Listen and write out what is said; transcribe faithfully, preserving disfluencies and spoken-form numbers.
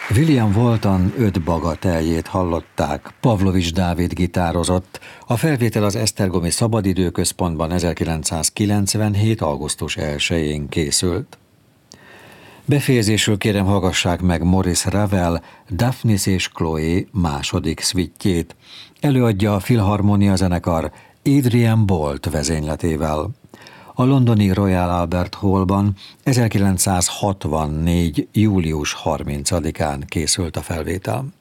William Walton öt bagateljét hallották, Pavlovics Dávid gitározott. A felvétel az Esztergomi Szabadidőközpontban ezerkilencszázkilencvenhét. augusztus elsején készült. Befejezésül kérem hallgassák meg Maurice Ravel Daphnis és Chloe második szvittjét. Előadja a Filharmonia zenekar Adrian Bolt vezényletével. A londoni Royal Albert Hallban ezerkilencszázhatvannégy. július harmincadikán készült a felvétel.